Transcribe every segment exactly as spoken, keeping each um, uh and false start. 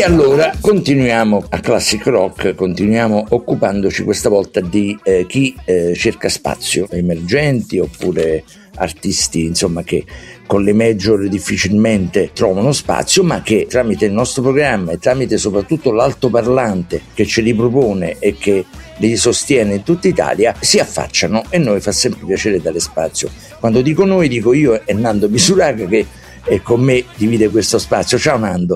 E allora continuiamo a Classic Rock, continuiamo occupandoci questa volta di eh, chi eh, cerca spazio, emergenti oppure artisti insomma che con le major difficilmente trovano spazio, ma che tramite il nostro programma e tramite soprattutto l'altoparlante che ce li propone e che li sostiene in tutta Italia si affacciano, e noi fa sempre piacere dare spazio. Quando dico noi dico io e Nando Misuraga, che è con me divide questo spazio. Ciao Nando.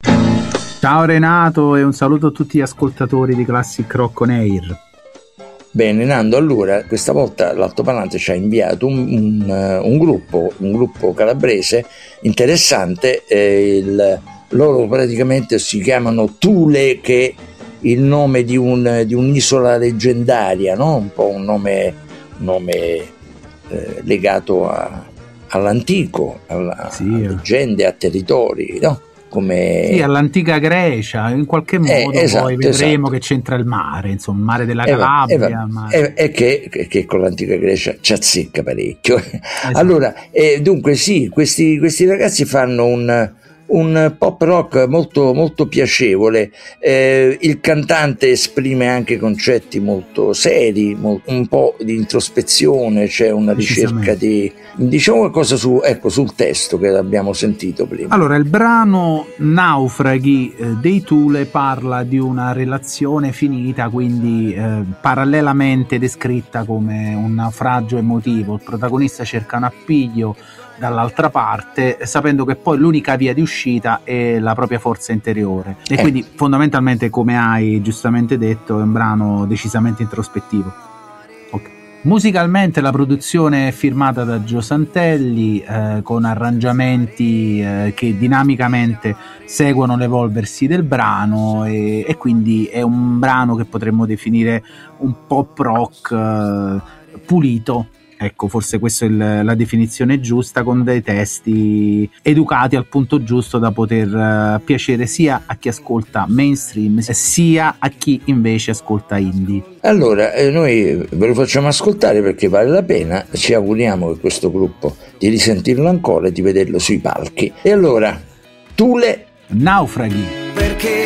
Ciao Renato, e un saluto a tutti gli ascoltatori di Classic Rock On Air. Bene Nando, allora questa volta l'altoparlante ci ha inviato un, un, un gruppo, un gruppo calabrese interessante, eh, il, loro praticamente si chiamano Thule, che è il nome di, un, di un'isola leggendaria, no? Un po' un nome, nome eh, legato a, all'antico, alla, sì, a leggende, a territori, no? Come... Sì, all'antica Grecia, in qualche modo eh, esatto, poi vedremo esatto. che c'entra il mare, insomma, il mare della Calabria. E eh, eh, che, che con l'antica Grecia ci azzecca parecchio. Esatto. Allora, eh, dunque sì, questi, questi ragazzi fanno un, un pop rock molto, molto piacevole. Eh, il cantante esprime anche concetti molto seri, molto, un po' di introspezione, c'è una ricerca di... Diciamo qualcosa su, ecco, sul testo che abbiamo sentito prima. Allora, il brano Naufraghi eh, dei Thule parla di una relazione finita, quindi eh, parallelamente descritta come un naufragio emotivo. Il protagonista cerca un appiglio dall'altra parte, sapendo che poi l'unica via di uscita è la propria forza interiore. E eh. quindi fondamentalmente, come hai giustamente detto, è un brano decisamente introspettivo. Ok. Musicalmente la produzione è firmata da Gio Santelli, eh, con arrangiamenti eh, che dinamicamente seguono l'evolversi del brano, e, e quindi è un brano che potremmo definire un pop rock eh, pulito. Ecco, forse questa è il, la definizione giusta, con dei testi educati al punto giusto da poter uh, piacere sia a chi ascolta mainstream sia a chi invece ascolta indie. Allora, eh, noi ve lo facciamo ascoltare perché vale la pena, ci auguriamo che questo gruppo di risentirlo ancora e di vederlo sui palchi. E allora, Thule, Naufraghi.